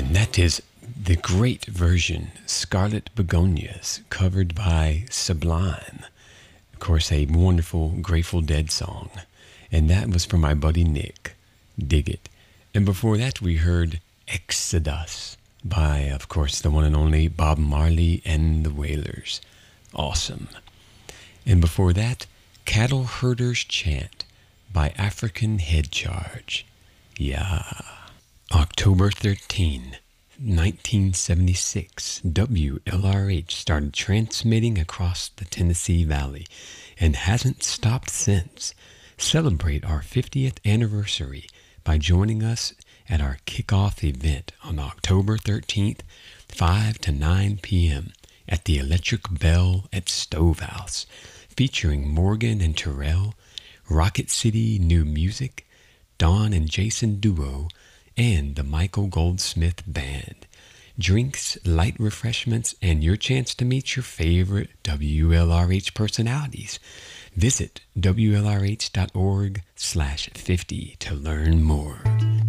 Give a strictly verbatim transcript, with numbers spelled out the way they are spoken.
That is the great version, Scarlet Begonias, covered by Sublime. Of course, a wonderful Grateful Dead song. And that was from my buddy Nick. Dig it. And before that, we heard Exodus by, of course, the one and only Bob Marley and the Wailers. Awesome. And before that, Cattle Herder's Chant by African Head Charge. Yeah. October thirteenth, nineteen seventy-six, W L R H started transmitting across the Tennessee Valley and hasn't stopped since. Celebrate our fiftieth anniversary by joining us at our kickoff event on October thirteenth, five to nine p.m. at the Electric Bell at Stovehouse, featuring Morgan and Terrell, Rocket City New Music, Don and Jason Duo, and the Michael Goldsmith Band. Drinks, light refreshments, and your chance to meet your favorite W L R H personalities. Visit W L R H dot org slash fifty to learn more.